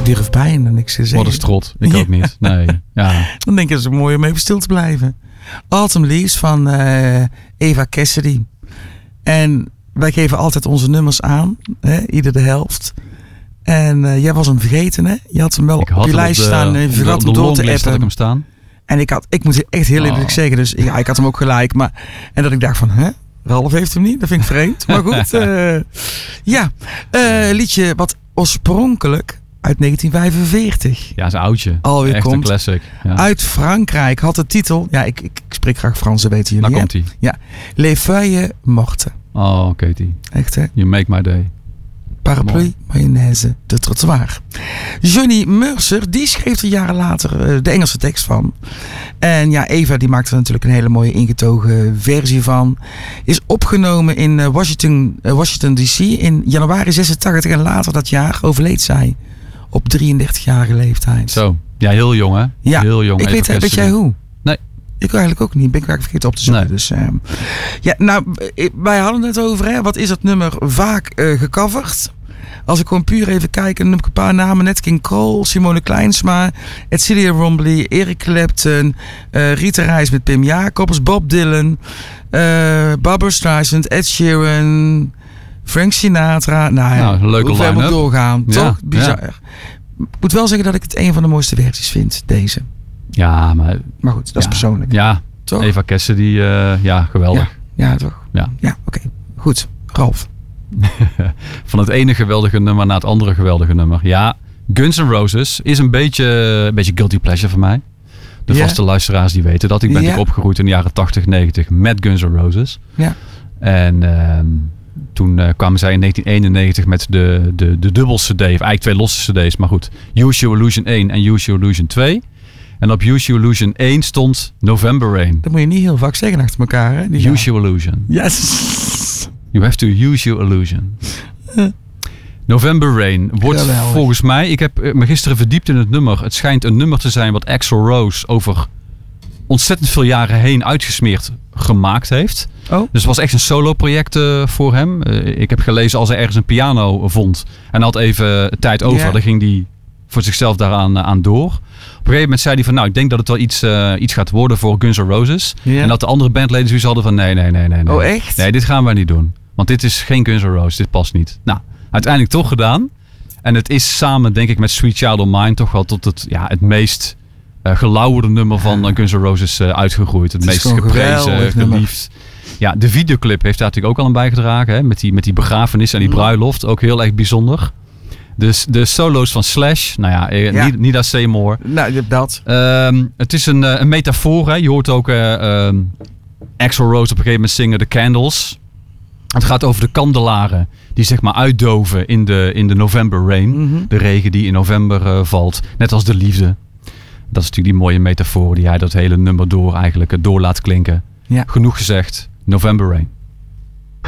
durf bijna niks te zeggen. Wat een strot. Ik ook niet. Nee. Ja. Dan denk je, dat is mooi om even stil te blijven. Autumn Leaves van Eva Cassidy. En wij geven altijd onze nummers aan. Ieder de helft. En jij was hem vergeten, hè? Je had hem wel op je lijst staan. En je vergat hem door te appen. Had ik hem staan. En ik moet echt heel eerlijk zeggen. Dus ja, ik had hem ook gelijk. En dat ik dacht van, Ralf heeft hem niet. Dat vind ik vreemd. Maar goed. Liedje wat oorspronkelijk uit 1945. Ja, is een oudje. Alweer echt komt. Een classic. Ja. Uit Frankrijk had de titel. Ja, ik spreek graag Frans, dat weten jullie. Daar komt hij. Ja. Les Feuilles Mortes. Oh, Katie. Echt, hè? You make my day. Parapluie, mayonaise, de trottoir. Johnny Mercer, die schreef er jaren later de Engelse tekst van. En ja, Eva die maakte er natuurlijk een hele mooie ingetogen versie van. Is opgenomen in Washington DC in januari 86. En later dat jaar overleed zij op 33-jarige leeftijd. Zo, ja, heel jong hè? Ja, heel jong. Weet jij hoe? Nee. Ik eigenlijk ook niet. Ben ik eigenlijk vergeten op te zoeken. Nee. Dus, ja, nou, wij hadden het over, hè. Wat is dat nummer vaak gecoverd? Als ik gewoon puur even kijk, dan noem ik een paar namen. Nat King Cole, Simone Kleinsma, Cecilia Rombly, Eric Clapton, Rita Reis met Pim Jacobs, Bob Dylan, Barbra Streisand, Ed Sheeran, Frank Sinatra. Nou, een leuke hoe ver moet Ja, doorgaan? Toch? Bizar. Ja. Ik moet wel zeggen dat ik het een van de mooiste versies vind, deze. Ja, maar goed, dat is persoonlijk. Ja, toch? Eva Cassidy, ja, geweldig. Ja, toch? Ja, oké. Goed, Ralf. Van het ene geweldige nummer naar het andere geweldige nummer. Ja, Guns N' Roses is een beetje guilty pleasure voor mij. De vaste luisteraars die weten dat. Ik ben opgegroeid in de jaren 80, 90 met Guns N' Roses. Ja. En toen kwamen zij in 1991 met de dubbel cd. Of eigenlijk 2 losse cd's. Maar goed, Use Your Illusion 1 en Use Your Illusion 2. En op Use Your Illusion 1 stond November Rain. Dat moet je niet heel vaak zeggen achter elkaar. Hè? Use Your Illusion. Yes. You have to use your illusion. November Rain wordt volgens mij... Ik heb me gisteren verdiept in het nummer. Het schijnt een nummer te zijn wat Axl Rose over ontzettend veel jaren heen uitgesmeerd gemaakt heeft. Oh. Dus het was echt een solo project voor hem. Ik heb gelezen als hij ergens een piano vond en had even tijd over. Dan ging hij voor zichzelf daaraan aan door. Op een gegeven moment zei hij van ik denk dat het wel iets gaat worden voor Guns N' Roses. En dat de andere bandleden zoiets hadden van nee. Oh echt? Nee, dit gaan wij niet doen. Want dit is geen Guns N' Roses, dit past niet. Nou, uiteindelijk toch gedaan. En het is samen, denk ik, met Sweet Child O' Mine toch wel tot het meest gelauwerde nummer van Guns N' Roses uitgegroeid. Het meest geprezen, geliefd. Ja, de videoclip heeft daar natuurlijk ook al aan bijgedragen. Hè? Met die begrafenis en die bruiloft. Ook heel erg bijzonder. Dus de solo's van Slash, niet as say more. Nou, dat. Het is een metafoor. Hè? Je hoort ook Axl Rose op een gegeven moment zingen The Candles. Het gaat over de kandelaren die zeg maar uitdoven in de November Rain. Mm-hmm. De regen die in november valt. Net als de liefde. Dat is natuurlijk die mooie metafoor die hij dat hele nummer door laat klinken. Ja. Genoeg gezegd. November Rain.